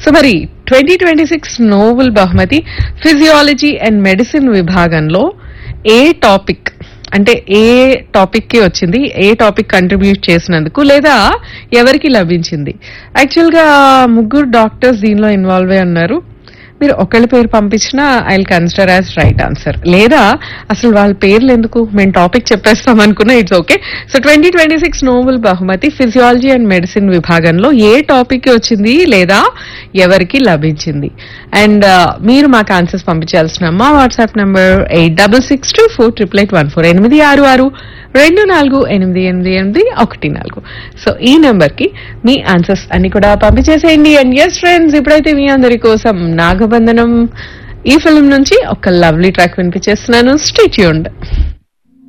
So మరి 2026 Nobel బహుమతి physiology and medicine విభాగంలో ఏ టాపిక్ అంటే ఏ టాపిక్ కి వచ్చింది, ఏ టాపిక్ కంట్రిబ్యూట్ చేసినందుకు, లేదా ఎవరికి లభించింది? యాక్చువల్ గా ముగ్గురు డాక్టర్స్ దీనిలో ఇన్వాల్వ్ అయి ఉన్నారు. మీరు ఒకళ్ళ పేరు పంపించినా I will consider as right answer. లేదా అసలు వాళ్ళ పేర్లు ఎందుకు, మేము టాపిక్ చెప్పేస్తాం అనుకున్నా ఇట్స్ ఓకే. సో 2026 నోబెల్ బహుమతి ఫిజియాలజీ అండ్ మెడిసిన్ విభాగంలో ఏ టాపిక్ కి వచ్చింది లేదా ఎవరికి లభించింది? అండ్ మీరు మాకు ఆన్సర్స్ పంపించాల్సిన మా వాట్సాప్ నంబర్ 8662488814 86624888814. సో ఈ నెంబర్ కి మీ ఆన్సర్స్ అన్ని కూడా పంపించేసేయండి. అండ్ ఎస్ ఫ్రెండ్స్, ఇప్పుడైతే మీ అందరి కోసం నాగబంధనం ఈ ఫిల్మ్ నుంచి ఒక లవ్లీ ట్రాక్ వినిపించేస్తున్నాను. Stay tuned.